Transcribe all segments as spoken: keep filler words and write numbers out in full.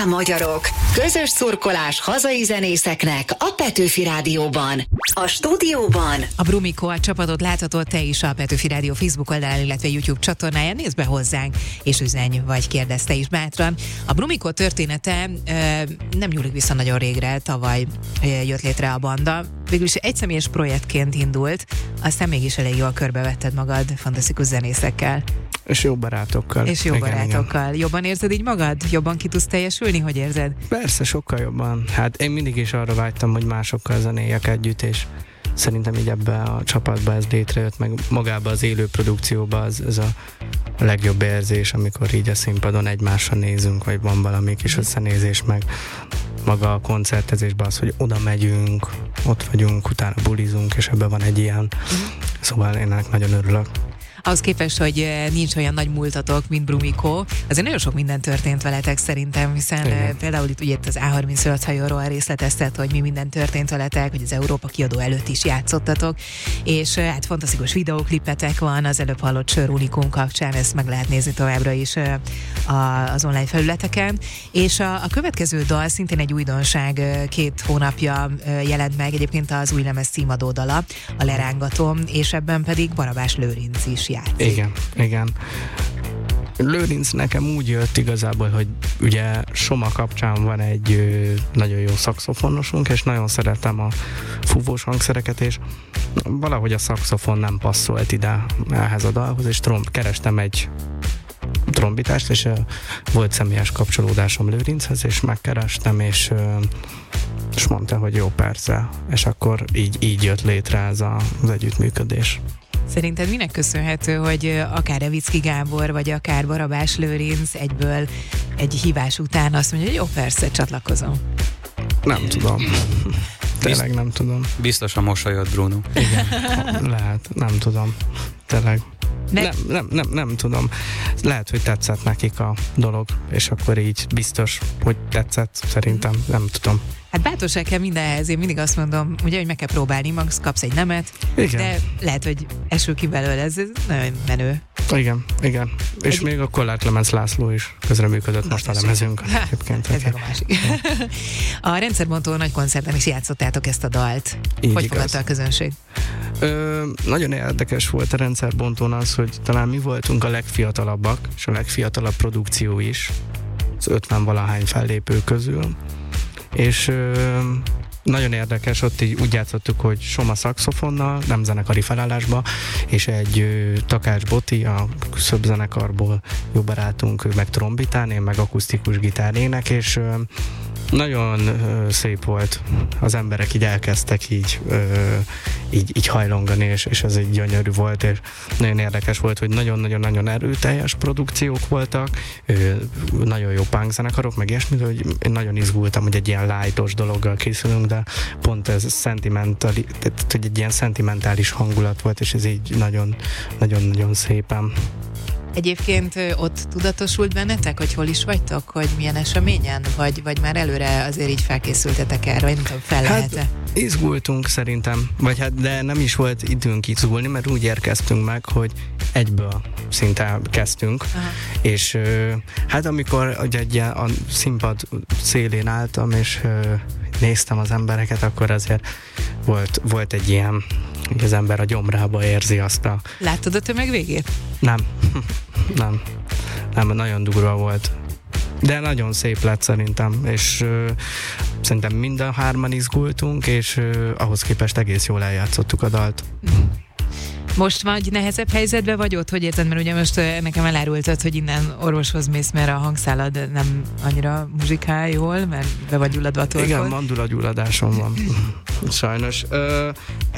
magyarok! Közös szurkolás hazai zenészeknek a Petőfi Rádióban. A stúdióban a Brumiko a csapatot láthatod te is a Petőfi Rádió Facebook oldalán, illetve YouTube csatornáján. Nézd be hozzánk, és üzenj, vagy kérdezte is bátran. A Brumiko története ö, nem nyúlik vissza nagyon régre, tavaly ö, jött létre a banda. Végülis egyszemélyes projektként indult, aztán mégis elég jól körbevetted magad fantasztikus zenészekkel. És jó barátokkal. És jó igen, barátokkal. Igen. Jobban érzed így magad? Jobban ki tudsz teljesülni? Hogy érzed? Persze, sokkal jobban. Hát én mindig is arra vágytam, hogy másokkal zenéljek együtt, és szerintem így ebbe a csapatba ez létrejött, meg magába az élő produkcióba az, ez a legjobb érzés, amikor így a színpadon egymásra nézünk, vagy van valami kis összenézés, meg maga a koncertezésben az, hogy oda megyünk, ott vagyunk, utána bulizunk, és ebben van egy ilyen. Szóval én ennek nagyon örülök. Ahhoz képest, hogy nincs olyan nagy múltatok, mint Brumiko, azért nagyon sok minden történt veletek szerintem, hiszen igen. Például itt ugye itt az á harmincöt hajóról részletezted, hogy mi minden történt veletek, hogy az Európa kiadó előtt is játszottatok, és hát fantasztikus videóklipetek van, az előbb hallott Sör Unikum kapcsán, ezt meg lehet nézni továbbra is a, az online felületeken, és a, a következő dal szintén egy újdonság, két hónapja jelent meg, egyébként az új lemez címadó dala, a Lerángatom, és ebben pedig Barabás Lőrinc is játszik. Igen, igen. Lőrinc nekem úgy jött igazából, hogy ugye Soma kapcsán van egy ö, nagyon jó szaxofonosunk, és nagyon szeretem a fúvós hangszereket, és valahogy a szaxofon nem passzolt ide ehhez a dalhoz, és tromb, kerestem egy trombitást, és ö, volt személyes kapcsolódásom Lőrinchez, és megkerestem, és ö, és mondta, hogy jó, persze, és akkor így, így jött létre ez a, az együttműködés. Szerinted minek köszönhető, hogy akár Revicki Gábor, vagy akár Barabás Lőrinc egyből egy hívás után azt mondja, hogy jó, persze, csatlakozom? Nem tudom. Tényleg nem tudom. Biztos a mosolyod, Bruno. Igen, lehet, nem tudom. Tényleg. Ne... Nem, nem, nem, nem tudom. Lehet, hogy tetszett nekik a dolog, és akkor így biztos, hogy tetszett, szerintem, nem tudom. Hát bátorság kell mindenhez, én mindig azt mondom, ugye, hogy meg kell próbálni, max kapsz egy nemet, igen. De lehet, hogy esül ki belőle, ez, ez nagyon menő. Igen, igen. És egy... még a Kollár Clemens László is közreműködött most a lemezünk. Egyébként. Ez meg a másik. A Rendszerbontó nagy koncerten is játszottátok ezt a dalt. Így hogy igaz. fogadta a közönség? Ö, nagyon érdekes volt a Rendszerbontón az, hogy talán mi voltunk a legfiatalabbak, és a legfiatalabb produkció is, az ötven-valahány fellépő közül. És ö, nagyon érdekes, ott így úgy játszottuk, hogy Soma szaxofonnal, nem zenekari felállásba, és egy ö, Takács Boti, a Küszöb zenekarból jó barátunk, ő meg trombitán, én meg akusztikus gitárének, és ö, nagyon ö, szép volt. Az emberek így elkezdtek így, ö, így, így hajlongani, és, és ez egy gyönyörű volt, és nagyon érdekes volt, hogy nagyon-nagyon-nagyon erőteljes produkciók voltak, ö, nagyon jó punk zenekarok, meg ilyesmi, hogy én nagyon izgultam, hogy egy ilyen lightos dologgal készülünk, de pont ez szentimentális, tehát hogy egy ilyen szentimentális hangulat volt, és ez így nagyon-nagyon szépen. Egyébként ott tudatosult bennetek, hogy hol is vagytok, hogy milyen eseményen, vagy, vagy már előre azért így felkészültetek erre, vagy nem tudom, fel lehet-e? Hát izgultunk szerintem, vagy hát de nem is volt időnk izgulni, mert úgy érkeztünk meg, hogy egyből szinte kezdtünk, aha. És hát amikor ugye egy ilyen a színpad szélén álltam, és néztem az embereket, akkor azért volt, volt egy ilyen, hogy az ember a gyomrába érzi azt a... Láttad a tömeg végét? Nem. Nem. Nem, nagyon durva volt. De nagyon szép lett szerintem, és uh, szerintem mind a hárman izgultunk, és uh, ahhoz képest egész jól eljátszottuk a dalt. Most vagy nehezebb helyzetben vagy ott? Hogy érted? Mert ugye most nekem elárultad, hogy innen orvoshoz mész, mert a hangszálad nem annyira muzsikál jól, mert be vagy gyulladva a torkod. Igen, mandulagyulladásom van. Sajnos. Ö,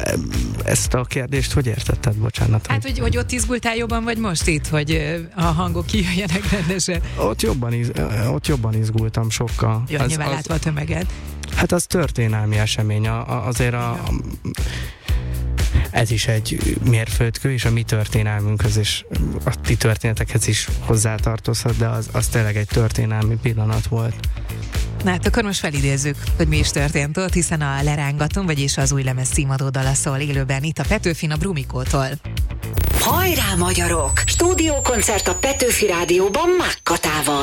ezt a kérdést hogy értetted? Bocsánat. Hát, hogy, hogy ott izgultál jobban, vagy most itt, hogy a hangok kijöjjenek rendesen? Ott jobban, iz, ott jobban izgultam sokkal. Jó, az, nyilván az, látva a tömeget. Hát az történelmi esemény. A, a, azért a... a ez is egy mérföldkő, és a mi történelmünkhöz és a ti történetekhez is hozzátartozhat, de az, az tényleg egy történelmi pillanat volt. Na hát akkor most felidézzük, hogy mi is történt ott, hiszen a Lerángatom, vagyis az új lemez címadó dala szól élőben itt a Petőfin a Brumikótól. Hajrá magyarok! Stúdiókoncert a Petőfi Rádióban Mákkatával.